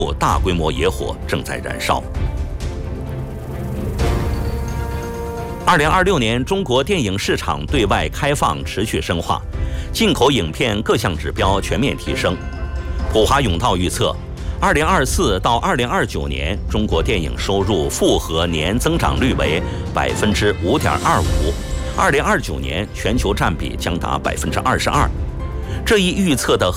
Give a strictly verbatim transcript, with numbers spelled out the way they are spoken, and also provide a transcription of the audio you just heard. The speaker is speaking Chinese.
大规模野火正在燃烧。二零二六年，中国电影市场对外开放持续深化，进口影片各项指标全面提升。普华永道预测，二零二四到二零二九年，中国电影收入复合年增长率为百分之五点二五，二零二九年全球占比将达百分之二十二。这一预测的